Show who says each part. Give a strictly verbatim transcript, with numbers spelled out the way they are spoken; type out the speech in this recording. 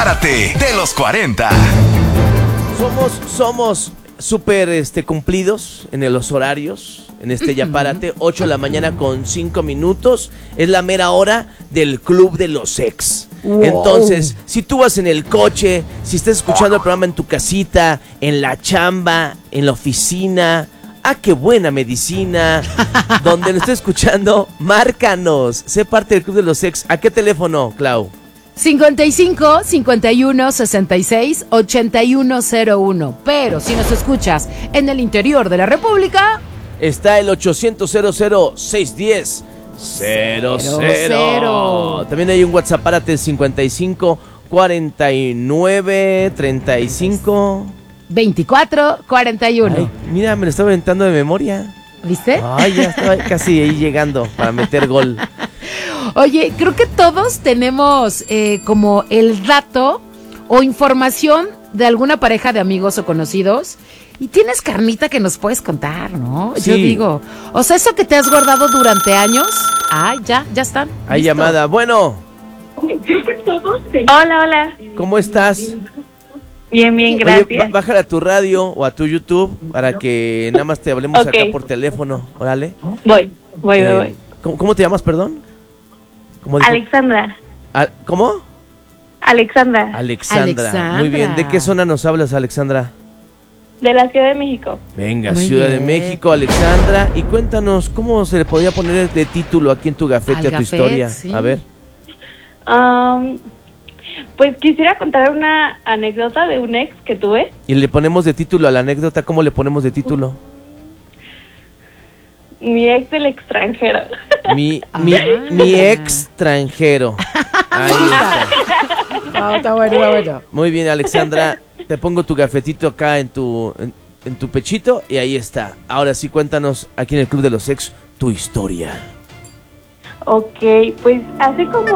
Speaker 1: Párate de los cuarenta.
Speaker 2: Somos, somos súper este, cumplidos en los horarios. En este Ya Párate, ocho de la mañana con cinco minutos. Es la mera hora del Club de los Ex. Wow. Entonces, si tú vas en el coche, si estás escuchando el programa en tu casita, en la chamba, en la oficina, ¡ah, qué buena medicina! Donde lo estés escuchando, márcanos. Sé parte del Club de los Ex. ¿A qué teléfono, Clau?
Speaker 3: cincuenta y cinco, cincuenta y uno, sesenta y seis, ochenta y uno cero uno. Pero si nos escuchas en el interior de la República,
Speaker 2: está el ochocientos, cero cero, seiscientos diez, cero cero. También hay un WhatsApp, párate, cincuenta y cinco, cuarenta y nueve, treinta y cinco,
Speaker 3: veinticuatro, cuarenta y uno.
Speaker 2: Ay, mira, me lo estaba aventando de memoria.
Speaker 3: ¿Viste?
Speaker 2: Ay, ya estaba casi ahí llegando para meter gol.
Speaker 3: Oye, creo que todos tenemos eh, como el dato o información de alguna pareja de amigos o conocidos. Y tienes carnita que nos puedes contar, ¿no?
Speaker 2: Sí.
Speaker 3: Yo digo, o sea, eso que te has guardado durante años, ay, ya, ya están.
Speaker 2: Hay
Speaker 3: listo.
Speaker 2: llamada. Bueno,
Speaker 4: Hola, hola.
Speaker 2: ¿cómo estás?
Speaker 4: Bien, bien, gracias.
Speaker 2: Oye, bájala a tu radio o a tu YouTube para que nada más te hablemos
Speaker 4: Ok.
Speaker 2: acá por teléfono. Órale.
Speaker 4: Voy, voy,
Speaker 2: Eh,
Speaker 4: voy, voy.
Speaker 2: ¿cómo, cómo te llamas, perdón? ¿Cómo dijo?
Speaker 4: Alexandra.
Speaker 2: Al- ¿Cómo?
Speaker 4: Alexandra.
Speaker 2: Alexandra.
Speaker 3: Alexandra.
Speaker 2: Muy bien. ¿De qué zona nos hablas, Alexandra?
Speaker 4: De la Ciudad de México.
Speaker 2: Venga,
Speaker 3: Muy
Speaker 2: Ciudad
Speaker 3: bien.
Speaker 2: de México, Alexandra. Y cuéntanos, ¿cómo se le podía poner de título aquí en tu gafete
Speaker 3: Al
Speaker 2: a tu
Speaker 3: gafet,
Speaker 2: historia?
Speaker 3: sí.
Speaker 2: A ver.
Speaker 4: Um, pues quisiera contar una anécdota de un ex que tuve.
Speaker 2: Y le ponemos de título a la anécdota. ¿Cómo le ponemos de título?
Speaker 4: Mi ex del extranjero.
Speaker 2: Mi, mi,
Speaker 3: Ah.
Speaker 2: mi extranjero. Ahí está.
Speaker 3: No, está bueno, está bueno.
Speaker 2: Muy bien, Alexandra. Te pongo tu gafetito acá en tu, en, en tu pechito y ahí está. Ahora sí, cuéntanos aquí en el Club de los Ex tu historia.
Speaker 4: Ok, pues hace como